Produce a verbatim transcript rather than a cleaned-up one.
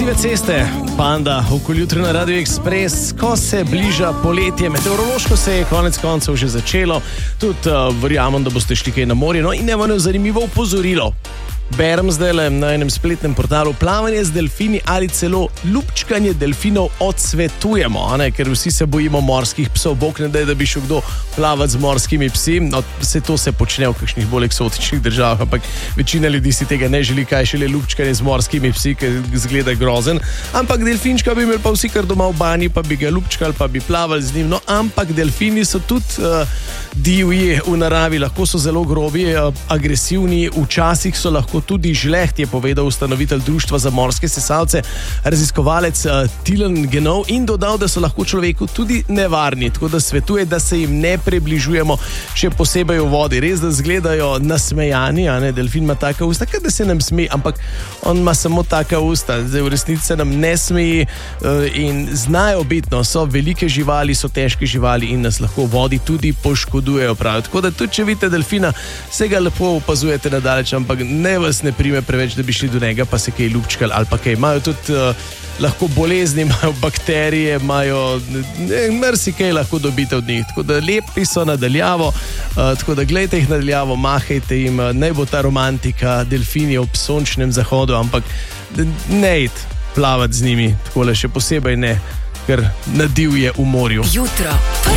Sive ceste, Panda, okoli jutri na Radio Express, ko se bliža poletje, meteorološko se je konec koncev že začelo, tudi uh, verjamem, da boste šli kaj na morje, no in evo eno zanimivo upozorilo. Berem zdaj na enem spletnem portalu, plavanje z delfini ali celo lupčkanje delfinov odsvetujemo, a ne? Ker vsi se bojimo morskih psov, bog ne daj, da bi šel kdo plavati z morskimi psi, no, vse to se počne v kakšnih bolj eksotičnih državah, ampak večina ljudi si tega ne želi, kaj šele lupčkanje z morskimi psi, ker zgleda grozen, ampak delfinčka bi imeli pa vsi kar doma v banji, pa bi ga lupčkali, pa bi plavali z njim, no, ampak delfini so tudi uh, divji v naravi, lahko so zelo grobi, uh, agresivni, včasih so lahko tudi žleht, je povedal ustanovitelj Društva za morske sesalce, raziskovalec uh, Tilen Genov, in dodal, da so lahko človeku tudi nevarni, tako da svetuje, da se jim ne približujemo, še posebej v vodi. Res, da zgledajo nasmejani, a ne, delfin ima taka usta, kaj da se nam smeji, ampak on ima samo taka usta, zdaj v resnici se nam ne smeji uh, in znajo biti, no, so velike živali, so težke živali in nas lahko v vodi tudi poškodujejo, pravi. Tako da tudi, če vidite delfina, se ga lepo opazujete nadaleč, ampak ne vas ne prime preveč, da bi šli do njega, pa se kaj lupčkali ali pa kaj. Imajo tudi uh, lahko bolezni, imajo bakterije, imajo marsikaj lahko dobite od njih. Tako da lepi so nadaljavo, uh, tako da gledajte jih nadaljavo, mahajte jim, uh, naj bo ta romantika, delfini ob sončnem zahodu, ampak ne id plavati z njimi, takole še posebej ne, ker na divje v morju. Jutro.